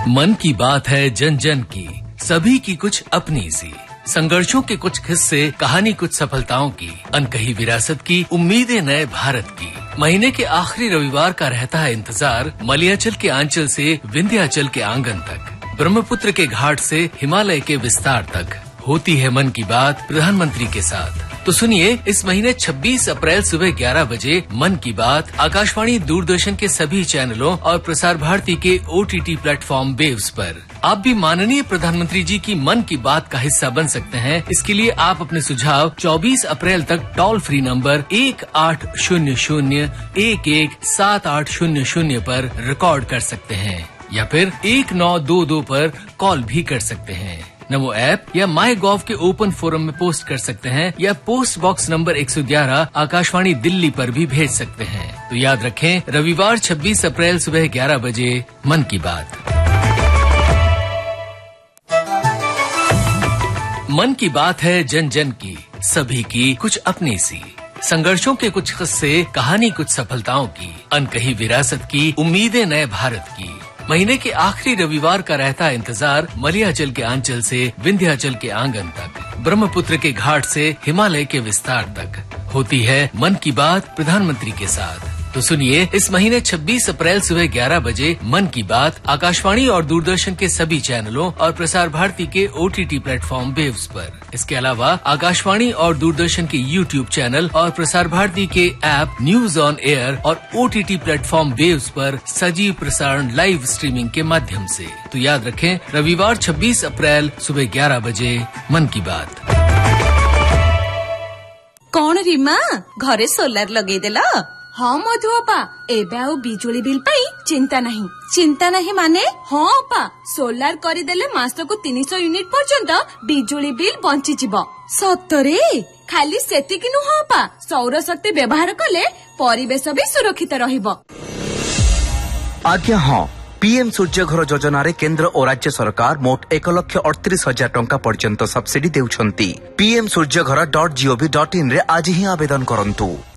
मन की बात है जन जन की, सभी की कुछ अपनी सी, संघर्षों के कुछ किस्से, कहानी कुछ सफलताओं की, अनकही विरासत की, उम्मीदें नए भारत की। महीने के आखिरी रविवार का रहता है इंतजार, मलयाचल के आंचल से विंध्याचल के आंगन तक, ब्रह्मपुत्र के घाट से हिमालय के विस्तार तक होती है मन की बात प्रधानमंत्री के साथ। तो सुनिए, इस महीने 26 अप्रैल सुबह 11 बजे मन की बात आकाशवाणी, दूरदर्शन के सभी चैनलों और प्रसार भारती के OTT प्लेटफॉर्म वेव्स पर। आप भी माननीय प्रधानमंत्री जी की मन की बात का हिस्सा बन सकते हैं। इसके लिए आप अपने सुझाव 24 अप्रैल तक टोल फ्री नंबर 1800-117800 पर रिकॉर्ड कर सकते हैं या फिर 1922 पर कॉल भी कर सकते हैं। नमो ऐप या माई गॉव के ओपन फोरम में पोस्ट कर सकते हैं या post box number 111 Akashvani Delhi पर भी भेज सकते हैं। तो याद रखें, रविवार 26 अप्रैल सुबह 11 बजे मन की बात। मन की बात है जन जन की, सभी की कुछ अपनी सी, संघर्षों के कुछ किस्से, कहानी कुछ सफलताओं की, अनकही विरासत की, उम्मीदें नए भारत की। महीने के आखिरी रविवार का रहता है इंतजार, मलयाचल के आंचल से विंध्याचल के आंगन तक, ब्रह्मपुत्र के घाट से हिमालय के विस्तार तक होती है मन की बात प्रधानमंत्री के साथ। तो सुनिए, इस महीने 26 अप्रैल सुबह 11 बजे मन की बात आकाशवाणी और दूरदर्शन के सभी चैनलों और प्रसार भारती के OTT प्लेटफॉर्म वेव्स पर। इसके अलावा आकाशवाणी और दूरदर्शन के YouTube चैनल और प्रसार भारती के ऐप न्यूज ऑन एयर और OTT प्लेटफॉर्म वेव्स पर सजीव प्रसारण लाइव स्ट्रीमिंग के माध्यम से। तो याद रखें, रविवार 26 अप्रैल सुबह 11 बजे मन की बात। कौन रीमा, घरे सोलार लगे देला? हाँ मधु अपा, एबे आउ बिजुली बिल पाई चिंता नहीं। चिंता नहीं माने? हाँ अपा, सोलार करिदेले मासको 300 यूनिट पर्यंत बिजुली बिल बंची जिवो। सतरे? खाली सेतिकी नुह अपा, सौर शक्ति व्यवहार कले परिवेश भी सुरक्षित रहिबो। आज्ञा हाँ, पीएम सूर्य घर योजना रे केंद्र और राज्य सरकार मोट 1,38,000 टंका पर्यंत सब्सिडी देउछंती। pmsuryaghara.gov.in रे आज ही आवेदन करंतु।